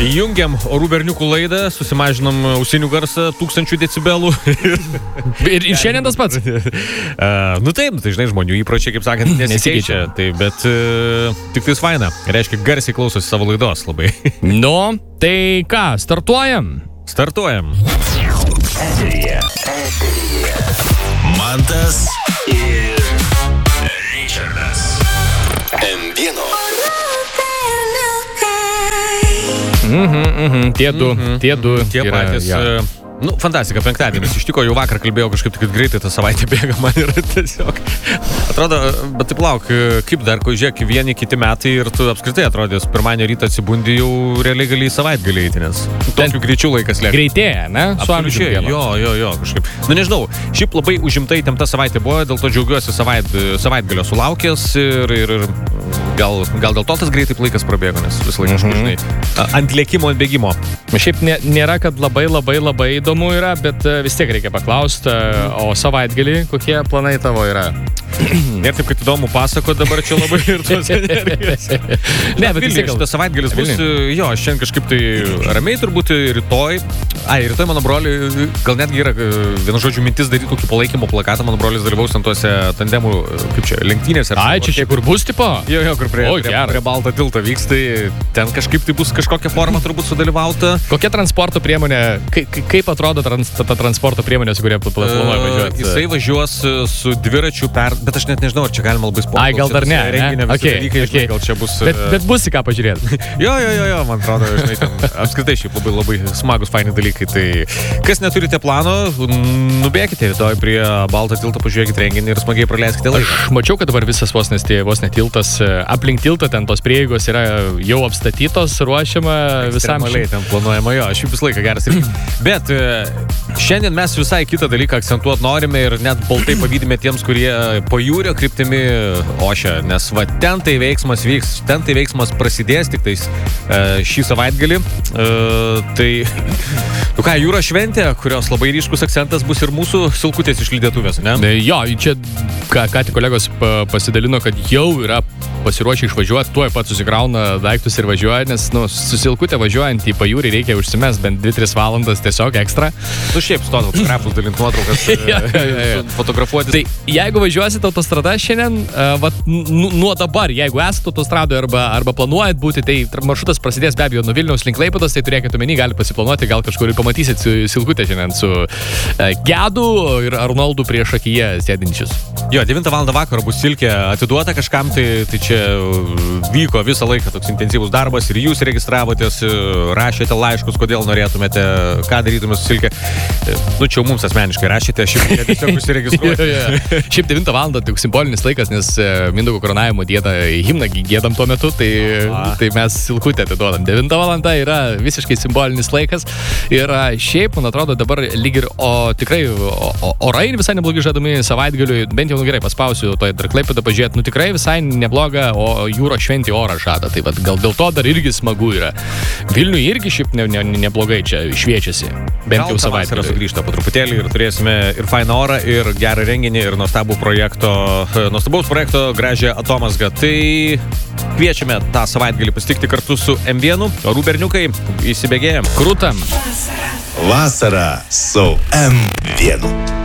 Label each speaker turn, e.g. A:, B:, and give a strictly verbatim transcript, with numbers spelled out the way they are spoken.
A: Įjungiam orų berniukų laidą, susimažinom ausinių garsą tūkstančių decibelų.
B: ir, ir šiandien tas pats.
A: uh, nu taip, tai žinai, žmonių įpročiai, kaip sakant, nesikeičia. Tai, bet uh, tik tai faina. Reiškia, garsiai klausosi savo laidos labai.
B: Nu, tai ką, startuojam?
A: Startuojam.
C: Eterija. Eterija. Mantas ir Richardas. M vieno.
B: Mhm, mhm, tie du,
A: Mhm,
B: tie du.
A: Tie
B: yra,
A: patys.
B: ja.
A: uh, Nu, fantastika, penktadienis. Iš tikrųjų, jau vakar kalbėjau kažkaip tik greitai, tą savaitę bėga man ir tiesiog. Atrodo, bet taip lauk, kaip dar, ko žiūrėk, vieni kiti metai ir tu apskritai atrodės, pirmadienio rytą atsibundi, jau realiai gali į savaitgalį eiti, nes tokiu greičiu laikas lėkia.
B: Greitėja, ne? Su amžiumi.
A: Jo, jo, jo, kažkaip. Nu, nežinau, šiaip labai užimtai įtempta savaitė buvo, dėl to džiaugiuosi savait, savaitgalio sulaukęs ir, ir, ir gal, gal dėl to tas greitai laikas prabėgo, nes visą laiką,
B: Mhm.
A: žinai, ant lėkimo, ant bėgimo.
B: Šiaip nė, nėra, kad labai labai labai įdomu yra, bet e, vis tiek reikia paklausti, e, o savaitgalį kokie planai tavo yra?
A: Ir taip, kad įdomu pasako dabar čia labai ir tos energijos.
B: Ne, bet vis tiek gal-
A: šitas savaitgalis bus,
B: Vilniuj.
A: jo, šiandien kažkaip tai ramiai turbūt rytoj. Ai, rytoj mano broliui, gal netgi yra e, vienu žodžiu mintis daryti tokį palaikymo plakatą, mano brolis dalyvaus ant tuose tandemų, e, kaip čia, lenktynėse.
B: Ai, čia čia kur bus, tipo?
A: Jo, jo, kur prie,
B: O,
A: prie,
B: geras.
A: prie Balto tilto vyks, tai ten kažkaip tai bus kažkokia forma turbūt sudalyvauta.
B: Kokia transporto priemonė, kai, kai- kaip atrodo trans, ta, ta transporto priemonė, su kuria pla- planuoja
A: E,
B: važiuoti?
A: Jisai važiuos e, su dviračiu per, bet aš net nežinau, ar čia galima labai sportuoti.
B: Ai, gal dar ne, ne?
A: Renginio visi
B: Okay,
A: dalykai,
B: okay.
A: žinai, gal čia bus...
B: Bet,
A: e,
B: bet bus į ką pažiūrėti.
A: Jo, jo, jo, jo, man atrodo, žinai, ten apskritai šiaip labai labai smagus, faini dalykai. Tai kas neturite plano, nubėkite rytoj prie Balto tilto, pažiūrėkite renginį ir smagiai praleiskite laiką.
B: Aš mačiau, kad dabar visas vos nes, tie- vos netiltas, e, aplink tiltą ten tos prieigos yra jau apstatytos, ruošiama visam
A: Ekstremaliai
B: šiam.
A: ten planuojama, jo, aš jau visą laiką geras ir... Bet e, šiandien mes visai kitą dalyką akcentuoti norime ir net baltai pavydime tiems, kurie pajūrio kryptimi ošia, nes va ten tai veiksmas vyks, ten tai veiksmas prasidės tik tais e, šį savaitgalį. E, tai, nu ką, jūros šventė, kurios labai ryškus akcentas bus ir mūsų silkutės iš lydėtuvės, ne?
B: E, Jo, čia ką, ką tik kolegos pa- pasidalino, kad jau yra pasiruošę išvažiuoti, tuoj pat susikrauna daiktus ir važiuoja, nes nu, susilkutę važiuojant į pajūrį reikia užsimes bent dvi tris valandas tiesiog ekstra.
A: Nu šiaip stot fotografus, dalint nuotraukas, e,
B: Jo, jo, jo, jo.
A: fotografuoti.
B: Tai jeigu važiuosit autostrada šiandien, uh, vat, nu, nuo dabar, jeigu esate autostradoje arba, arba planuojat būti, tai tra- maršrutas prasidės be abejo nuo Vilniaus link Klaipėdos, tai turėkite omeny, gali pasiplanuoti, gal kažkur ir pamatysit su Silkutė šiandien su uh, Gedu ir Arnoldu prieš akyje sėdinčius.
A: Jo, devintą valandą vakaro bus silkė atiduota kažkam, tai, tai čia vyko visą laiką toks intensyvus darbas ir jūs registravotės, rašėte laiškus, kodėl norėtumėte, ką darytumėte su silkė. Nu, čia jau mums asmeniškai rašėte, aš jau tiesiog užsiregistruoti.
B: Šiaip devintą valandą tai simbolinis laikas, nes e, Mindaugo karūnavimo dieną himną gėdam tuo metu, tai,
A: A.
B: tai mes Silkutę atiduodam. devintą valandą yra visiškai simbolinis laikas ir a, šiaip, man atrodo, dabar lyg ir, o tikrai, o, o, orai visai neblogi žadami savaitgaliui, bent jau nu, gerai paspausiu, to dar Klaipėdą pažiūrėti, nu tikrai visai nebloga, o jūros šventė orą žada, tai vat, gal dėl to dar irgi smagu yra. Vilniui irgi šiaip ne, ne, neblogai čia šviečiasi, bent jau
A: Vasara
B: savaitgalį.
A: sugrįžta po truputėlį ir turėsime ir fainą orą, ir gerą renginį, ir nuostabų projekto, nuostabaus projekto gražią atomazgą. Tai kviečiame tą savaitgalį pasitikti kartu su M vienu, orų berniukai, įsibėgėjom.
B: Krūtam.
C: Vasara su M vienu.